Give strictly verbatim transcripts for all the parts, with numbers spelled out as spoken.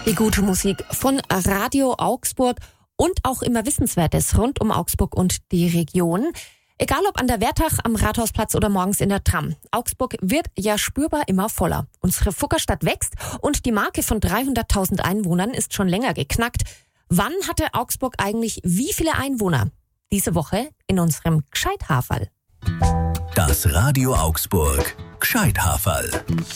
Die gute Musik von Radio Augsburg und auch immer Wissenswertes rund um Augsburg und die Region. Egal ob an der Wertach, am Rathausplatz oder morgens in der Tram. Augsburg wird ja spürbar immer voller. Unsere Fuggerstadt wächst und die Marke von dreihunderttausend Einwohnern ist schon länger geknackt. Wann hatte Augsburg eigentlich wie viele Einwohner? Diese Woche in unserem Gscheithaferl. Das Radio Augsburg Gscheithaferl.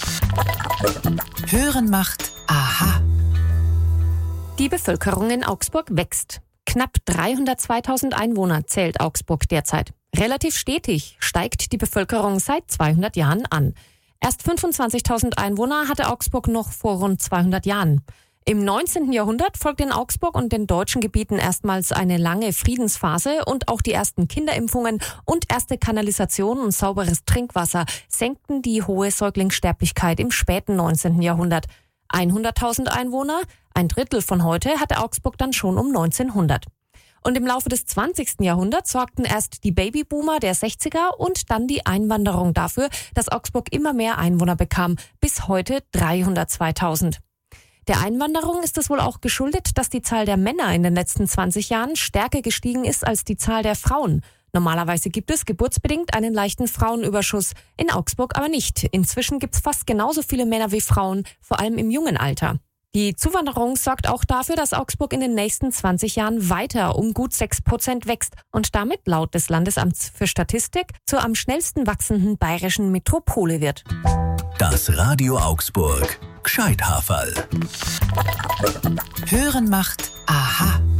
Hören macht aha. Die Bevölkerung in Augsburg wächst. Knapp dreihundertzweitausend Einwohner zählt Augsburg derzeit. Relativ stetig steigt die Bevölkerung seit zweihundert Jahren an. Erst fünfundzwanzigtausend Einwohner hatte Augsburg noch vor rund zweihundert Jahren. Im neunzehnten Jahrhundert folgte in Augsburg und den deutschen Gebieten erstmals eine lange Friedensphase und auch die ersten Kinderimpfungen und erste Kanalisation und sauberes Trinkwasser senkten die hohe Säuglingssterblichkeit im späten neunzehnten Jahrhundert. hunderttausend Einwohner, ein Drittel von heute, hatte Augsburg dann schon um neunzehnhundert. Und im Laufe des zwanzigsten Jahrhunderts sorgten erst die Babyboomer der sechziger und dann die Einwanderung dafür, dass Augsburg immer mehr Einwohner bekam, bis heute dreihundertzweitausend. Der Einwanderung ist es wohl auch geschuldet, dass die Zahl der Männer in den letzten zwanzig Jahren stärker gestiegen ist als die Zahl der Frauen. Normalerweise gibt es geburtsbedingt einen leichten Frauenüberschuss, in Augsburg aber nicht. Inzwischen gibt es fast genauso viele Männer wie Frauen, vor allem im jungen Alter. Die Zuwanderung sorgt auch dafür, dass Augsburg in den nächsten zwanzig Jahren weiter um gut sechs Prozent wächst und damit laut des Landesamts für Statistik zur am schnellsten wachsenden bayerischen Metropole wird. Das Radio Augsburg Gscheithaferl. Hören macht aha.